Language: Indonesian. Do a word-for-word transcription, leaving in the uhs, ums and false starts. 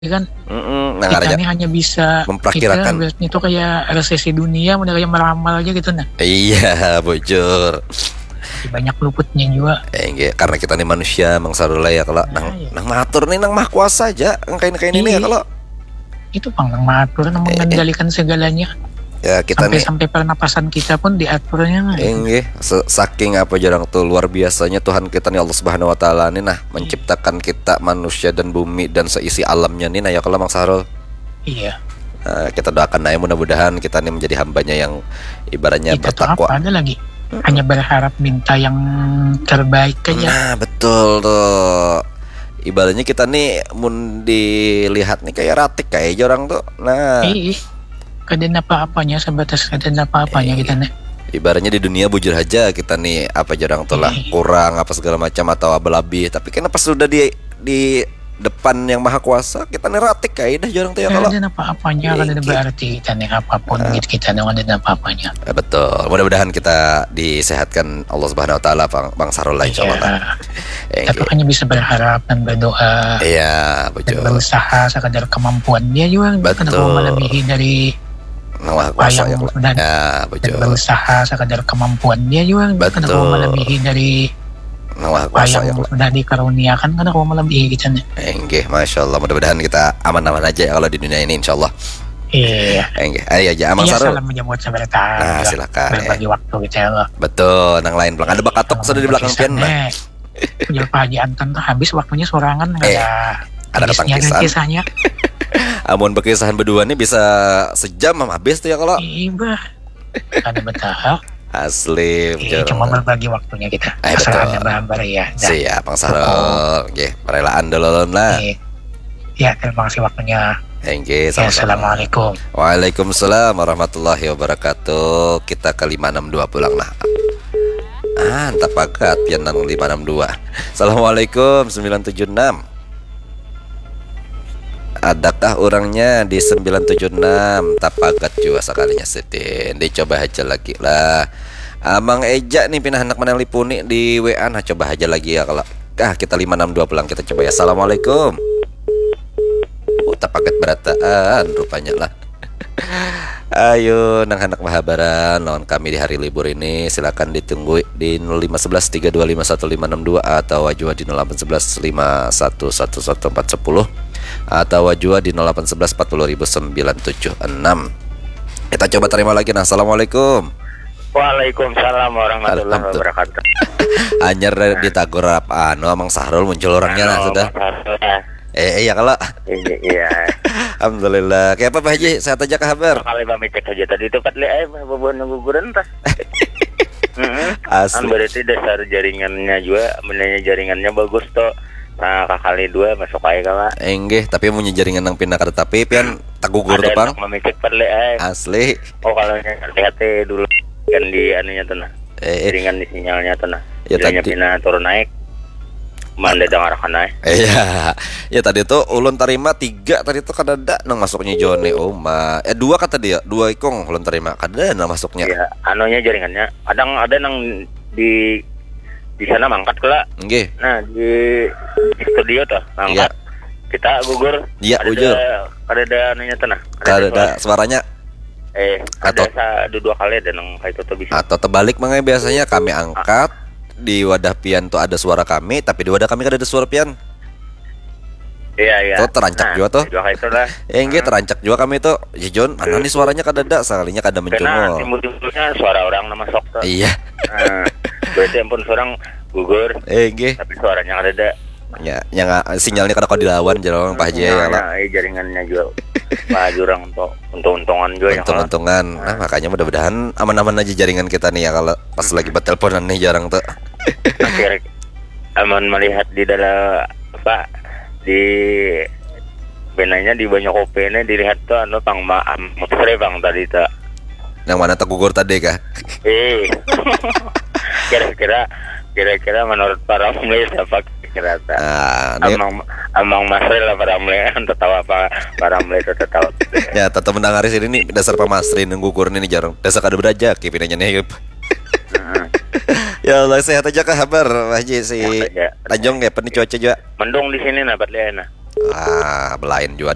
kan. Mm-mm. Nah, Kita aja ini hanya bisa memperkirakan. Kita itu kayak resesi dunia, udah kayak meramal aja gitu nah. Iya, bocor. Banyak luputnya juga. Eh, karena kita nih manusia, Mang Sarul ya kalau Nah, nang, iya. nang matur nih nang mah kuasa aja, kain-kain ini ya kalau itu pang nang matur nang mengendalikan segalanya. Ya kita sampai nih sampai pernapasan kita pun diaturnya. Enggih, saking apa jarang tuh luar biasanya Tuhan kita nih Allah Subhanahu wa taala nih nah menciptakan kita manusia dan bumi dan seisi alamnya nih nah ya kalau Mang Sarul. Iya. Nah, kita doakan aja mudah-mudahan kita nih menjadi hambanya yang ibaratnya kita bertakwa. Apa ada lagi? Hanya berharap minta yang terbaik aja. Nah, betul tuh. Ibaratnya kita nih mun dilihat nih kayak ratik kayak orang tuh. Nah, Ih, kaden apa-apanya sebatas kaden apa-apanya kita nih. Ibaratnya di dunia bujur aja kita nih apa jarang tuh lah kurang apa segala macam atau abal-abi, tapi kenapa sudah di di depan yang maha kuasa kita nih ratik kayak dah jarang tuh ya kalau kaden apa-apanya kan ada berarti kita nih apapun nah. gitu kita nih ada apa-apanya. Eh, betul. Mudah-mudahan kita disehatkan Allah Subhanahu wa taala Bang, Bang Sarul lah insyaallah. Eh, Tapi hanya bisa berharap dan berdoa. Iya, betul. Dan berusaha sekadar kemampuan dia juga kan melebihi dari Nah, kuasa yang sudah ya, dan berusaha sekadar kemampuan dia juga kan melebihi dari Nah, kuasa yang sudah dikaruniakan kan aku melebihi gitu nih. Enggih, masya Allah. Mudah-mudahan kita aman-aman aja ya kalau di dunia ini insya Allah. Iya. Enggih, ayo aja Amang iya, Sarul. Salam menyambut sebentar. Nah, silakan. Berbagi eh. waktu gitu ya Allah. Betul, nang lain belakang ada bakatok sudah di belakang pian. Punya Pak Haji Anton tuh habis waktunya sorangan enggak eh, ada ada ketangkisan. Kisahnya. Amun berkisahan berdua nih bisa sejam habis tuh ya kalau. Iya. Ada betah. Asli, iya, cuma berbagi waktunya kita. Ay, asal ada babar ya. Siap, Bang Sarul. Oke, perelaan dulu lah. Ya, terima kasih waktunya. Oke, ya, assalamualaikum. Waalaikumsalam warahmatullahi wabarakatuh. Kita ke lima enam dua pulang lah. Ah, entah pakat pian nang lima enam dua. Assalamualaikum sembilan tujuh enam. Adakah orangnya di sembilan tujuh enam? Tapagat juga sekalinya setin. Dicoba aja lagi lah. Amang Eja nih pindah anak mana lipuni di W A. Nah coba aja lagi ya kalau ah kita lima enam dua pulang kita coba ya. Assalamualaikum. Oh tapagat berataan rupanya lah. Ayo nang anak mahabaran lawan kami di hari libur ini silakan ditunggu di nol lima satu satu tiga dua lima satu lima enam dua atau wajwa di nol delapan satu satu lima satu satu satu empat nol atau wajwa di nol delapan satu satu empat nol sembilan tujuh enam. Kita coba terima lagi. Nah, assalamualaikum. Waalaikumsalam warahmatullahi wabarakatuh. Anjar di Tagor apa anu Mang Sarul muncul orangnya nah sudah. Eh iya kalau iya, iya. Alhamdulillah. Kayak apa Pak Haji? Sehat aja kabar? Kali bami cek aja tadi itu pat le eh babon guguran tah. Heeh. Asli. Berarti dasar jaringannya juga, menanya jaringannya bagus toh. Nah, kali dua masuk aja kala. Enggih, tapi punya jaringan nang pindah kereta tapi pian tak gugur tuh Pang. Mami cek pat le eh. Asli. Oh kalau lihat dulu kan di anunya tuh nah. Eh, jaringan di sinyalnya tuh nah. Ya tadi pindah turun naik. Manda dengar kana iya ya tadi tuh ulun terima tiga tadi tuh kadada nang masuknya Joni oh ma eh dua kata dia dua ikong ulun terima kadada nang masuknya ya anunya jaringannya kadang ada nang di di sana mangkat kela nggih nah di, di studio tuh mangkat ya. Kita gugur iya ujur kadada anunya tuh nah kadada suaranya eh atau ada dua kali ada nang kayak itu bisa atau terbalik makanya biasanya kami angkat ah. Di wadah pian tuh ada suara kami, tapi di wadah kami kan ada suara pian. Iya iya. Tuh terancak nah, juga tuh. Juga itu lah. Eh enggak terancak juga kami tuh. Ya John, mana nih suaranya kadada, sekalinya kada mencungol. Karena timbul-timbulnya suara orang nama sok tuh. Iya. Nah, berarti ampun seorang gugur. Eh enggak. Tapi suaranya kadada. Ya, yang sinyalnya kada kau dilawan jalan Pak Haji ya lah. Nah, jaringannya juga. Pak jurang untuk untung-untungan juga. Untung-untungan. Nah, makanya mudah-mudahan aman-aman aja jaringan kita nih ya kalau pas lagi berteleponan nih jarang tuh. Akhirnya aman melihat di dalam apa di benanya di banyak kopenya dilihat tuh anu Pang Maam Musre Bang tadi tuh. Yang mana tuh gugur tadi kah? Eh. Kira-kira kira-kira menurut para pemilih siapa kira-kira? Ah, Amang Amang Masri lah para pemilih tertawa apa para pemilih itu tertawa. Ya, tetap mendengar sini nih dasar pamasri gugur ini jarang. Dasar kada berajak pinanya nih. Ya Allah sehat aja kabar Pak Haji si Tanjung ya penih cuaca juga. Mendung di sini nah Pat Liana. Ah, belain juga